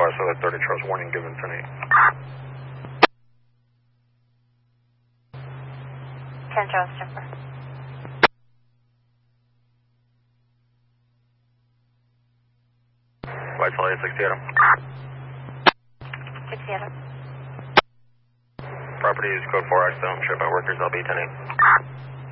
I saw that 30 Charles warning given tonight. 10 Charles Jumper. White Solid 60 Adam. 60 Adam. Property is code 4 accident, ship out workers, LB 10-8.